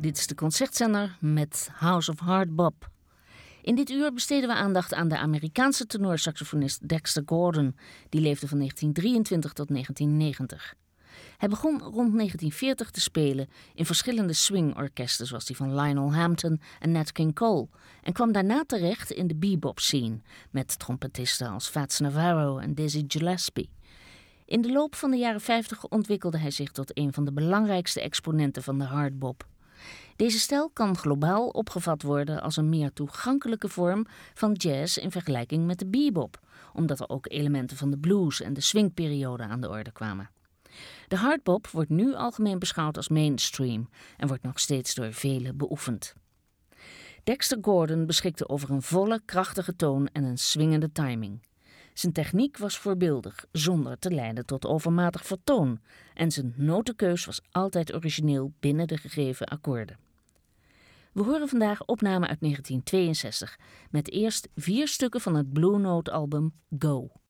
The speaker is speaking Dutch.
Dit is de Concertzender met House of Hard Bop. In dit uur besteden we aandacht aan de Amerikaanse tenorsaxofonist Dexter Gordon. Die leefde van 1923 tot 1990. Hij begon rond 1940 te spelen in verschillende swingorkesten zoals die van Lionel Hampton en Nat King Cole en kwam daarna terecht in de bebop scene met trompetisten als Fats Navarro en Dizzy Gillespie. In de loop van de jaren 50 ontwikkelde hij zich tot een van de belangrijkste exponenten van de hardbop. Deze stijl kan globaal opgevat worden als een meer toegankelijke vorm van jazz in vergelijking met de bebop, omdat er ook elementen van de blues en de swingperiode aan de orde kwamen. De hardbop wordt nu algemeen beschouwd als mainstream en wordt nog steeds door velen beoefend. Dexter Gordon beschikte over een volle, krachtige toon en een swingende timing. Zijn techniek was voorbeeldig, zonder te leiden tot overmatig vertoon, en zijn notenkeus was altijd origineel binnen de gegeven akkoorden. We horen vandaag opnamen uit 1962, met eerst 4 stukken van het Blue Note album Go.